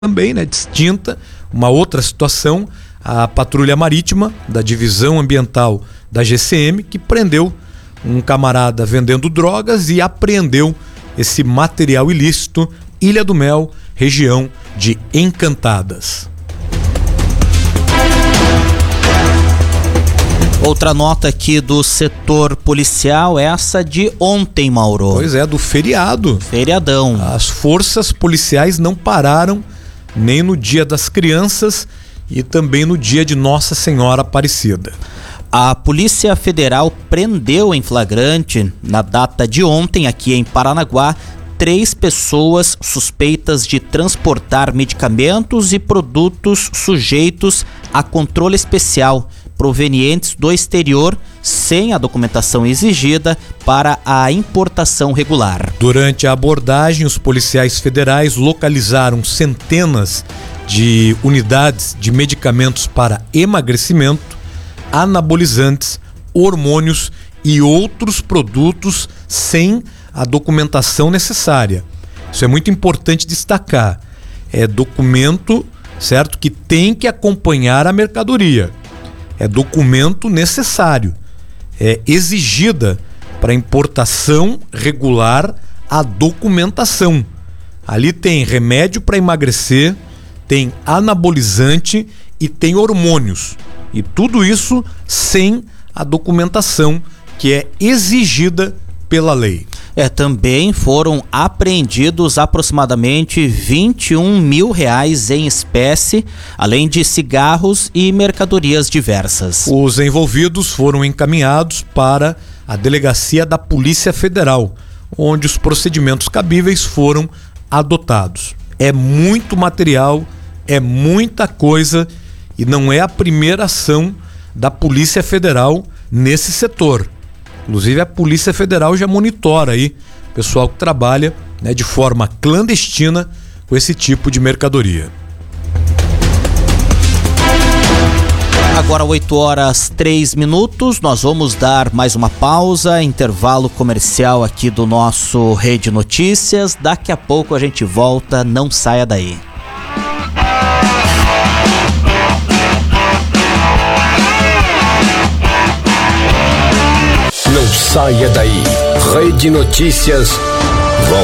também, né, distinta, uma outra situação, a Patrulha Marítima da Divisão Ambiental da GCM, que prendeu um camarada vendendo drogas e apreendeu esse material ilícito, Ilha do Mel, região de Encantadas. Outra nota aqui do setor policial, essa de ontem, Mauro. Pois é, do feriado. Feriadão. As forças policiais não pararam nem no Dia das Crianças e também no dia de Nossa Senhora Aparecida. A Polícia Federal prendeu em flagrante, na data de ontem, aqui em Paranaguá, 3 pessoas suspeitas de transportar medicamentos e produtos sujeitos a controle especial, provenientes do exterior, sem a documentação exigida para a importação regular. Durante a abordagem, os policiais federais localizaram centenas de unidades de medicamentos para emagrecimento, anabolizantes, hormônios e outros produtos sem a documentação necessária. Isso é muito importante destacar. É documento, certo, que tem que acompanhar a mercadoria. É documento necessário. É exigida para importação regular a documentação. Ali tem remédio para emagrecer, tem anabolizante e tem hormônios. E tudo isso sem a documentação que é exigida pela lei. Também foram apreendidos aproximadamente R$21 mil em espécie, além de cigarros e mercadorias diversas. Os envolvidos foram encaminhados para a delegacia da Polícia Federal, onde os procedimentos cabíveis foram adotados. É muito material, é muita coisa e não é a primeira ação da Polícia Federal nesse setor. Inclusive a Polícia Federal já monitora aí o pessoal que trabalha, né, de forma clandestina com esse tipo de mercadoria. Agora 8h03, nós vamos dar mais uma pausa, intervalo comercial aqui do nosso Rede Notícias. Daqui a pouco a gente volta, não saia daí. Não saia daí. Rede Notícias